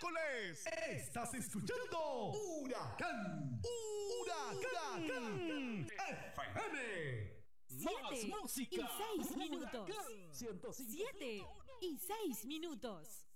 miércoles. Estás escuchando Huracán FM. Más música. Y 6 minutos. Huracán 105.1. 7 y 6 minutos.